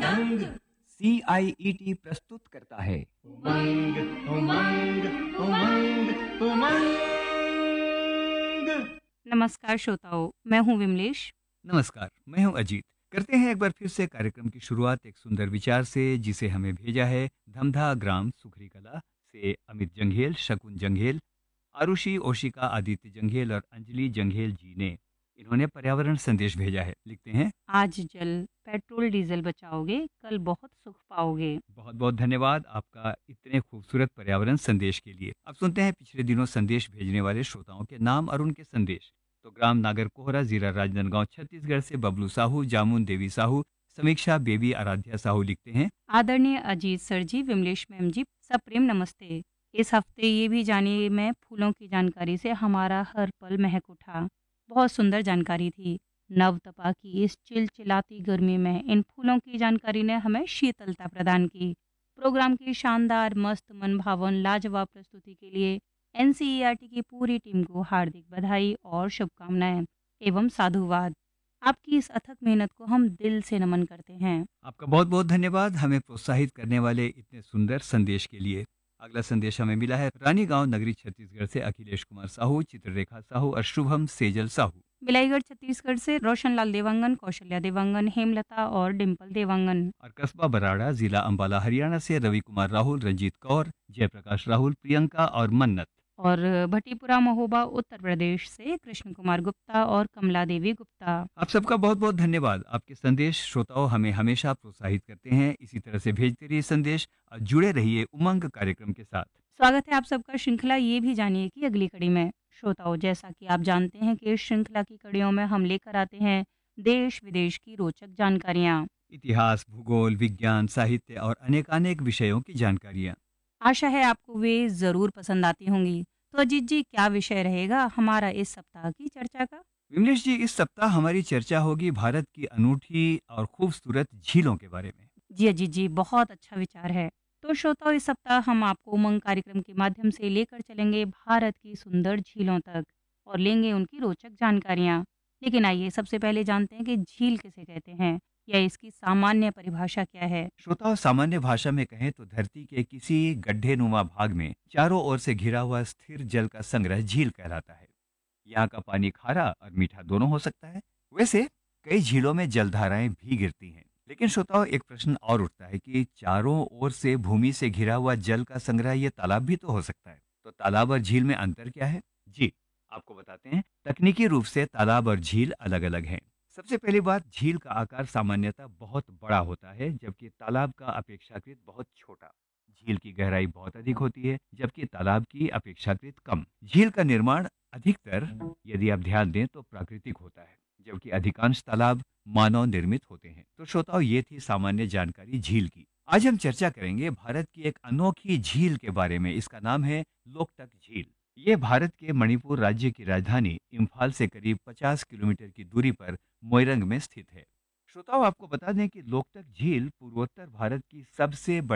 CIET प्रस्तुत करता है उमंग उमंग उमंग उमंग। नमस्कार श्रोताओं, मैं हूँ विमलेश। नमस्कार, मैं हूं अजीत। करते हैं एक बार फिर से कार्यक्रम की शुरुआत एक सुंदर विचार से, जिसे हमें भेजा है धमधा ग्राम सुखरी कला से अमित जंघेल, शकुन जंघेल, आरुषि ओशिका, आदित्य जंघेल और अंजलि जंघेल जी ने। इन्होंने पर्यावरण संदेश भेजा है। लिखते हैं, आज जल पेट्रोल डीजल बचाओगे, कल बहुत सुख पाओगे। बहुत बहुत धन्यवाद आपका इतने खूबसूरत पर्यावरण संदेश के लिए। अब सुनते हैं पिछले दिनों संदेश भेजने वाले श्रोताओं के नाम और उनके संदेश। तो ग्राम नागर कोहरा, जीरा, राजनांदगांव, छत्तीसगढ़ से बबलू साहू, जामुन देवी साहू, समीक्षा बेबी, आराध्या साहू लिखते हैं, आदरणीय अजीत सर जी, विमलेश मैम जी, सब प्रेम नमस्ते। इस हफ्ते ये भी जानिए, मैं फूलों की जानकारी से हमारा हर पल महक उठा। बहुत सुंदर जानकारी थी। नव तपा की इस चिलचिलाती गर्मी में इन फूलों की जानकारी ने हमें शीतलता प्रदान की। प्रोग्राम की शानदार, मस्त, मनभावन, लाजवाब प्रस्तुति के लिए एनसीईआरटी की पूरी टीम को हार्दिक बधाई और शुभकामनाएं एवं साधुवाद। आपकी इस अथक मेहनत को हम दिल से नमन करते हैं। आपका बहुत बहुत धन्यवाद हमें प्रोत्साहित करने वाले इतने सुंदर संदेश के लिए। अगला संदेश हमें मिला है रानी गांव नगरी, छत्तीसगढ़ से अखिलेश कुमार साहू, चित्ररेखा साहू और शुभम सेजल साहू। बिलाईगढ़ छत्तीसगढ़ से रोशनलाल देवांगन, कौशल्या देवांगन, हेमलता और डिम्पल देवांगन। और कस्बा बराड़ा, जिला अंबाला, हरियाणा से रवि कुमार राहुल, रंजीत कौर, जयप्रकाश राहुल, प्रियंका और मन्नत। और भटीपुरा महोबा उत्तर प्रदेश से कृष्ण कुमार गुप्ता और कमला देवी गुप्ता। आप सबका बहुत बहुत धन्यवाद। आपके संदेश श्रोताओं हमें हमेशा प्रोत्साहित करते हैं। इसी तरह से भेजते रहिए संदेश और जुड़े रहिए उमंग कार्यक्रम के साथ। स्वागत है आप सबका श्रृंखला ये भी जानिए कि अगली कड़ी में। श्रोताओं, जैसा कि आप जानते हैं कि इस श्रृंखला की कड़ियों में हम लेकर आते हैं देश विदेश की रोचक जानकारियाँ। इतिहास, भूगोल, विज्ञान, साहित्य और अनेकानेक विषयों की जानकारियाँ। आशा है आपको वे ज़रूर पसंद आती होंगी। तो अजीत जी, क्या विषय रहेगा हमारा इस सप्ताह की चर्चा का? विमलेश जी, इस सप्ताह हमारी चर्चा होगी भारत की अनूठी और खूबसूरत झीलों के बारे में। जी अजीत जी, बहुत अच्छा विचार है। तो श्रोताओं, इस सप्ताह हम आपको उमंग कार्यक्रम के माध्यम से लेकर चलेंगे भारत की सुंदर झीलों तक और लेंगे उनकी रोचक जानकारियाँ। लेकिन आइए सबसे पहले जानते हैं कि झील किसे कहते हैं या इसकी सामान्य परिभाषा क्या है। श्रोताओं, सामान्य भाषा में कहें तो धरती के किसी गड्ढेनुमा भाग में चारों ओर से घिरा हुआ स्थिर जल का संग्रह झील कहलाता है। यहाँ का पानी खारा और मीठा दोनों हो सकता है। वैसे कई झीलों में जलधाराएं भी गिरती हैं। लेकिन श्रोताओं, एक प्रश्न और उठता है कि चारों ओर से भूमि से घिरा हुआ जल का संग्रह ये तालाब भी तो हो सकता है। तो तालाब और झील में अंतर क्या है? जी, आपको बताते हैं। तकनीकी रूप से तालाब और झील अलग अलग हैं। सबसे पहली बात, झील का आकार सामान्यतः बहुत बड़ा होता है, जबकि तालाब का अपेक्षाकृत बहुत छोटा। झील की गहराई बहुत अधिक होती है, जबकि तालाब की अपेक्षाकृत कम। झील का निर्माण अधिकतर, यदि आप ध्यान दें, तो प्राकृतिक होता है, जबकि अधिकांश तालाब मानव निर्मित होते हैं। तो श्रोताओं, ये थी सामान्य जानकारी झील की। आज हम चर्चा करेंगे भारत की एक अनोखी झील के बारे में। इसका नाम है लोकटक झील। ये भारत के मणिपुर राज्य की राजधानी इम्फाल से करीब 50 किलोमीटर की दूरी पर मोइरंग में स्थित है। श्रोताओं, आपको बता दें कि लोकटक झील पूर्वोत्तर भारत की सबसे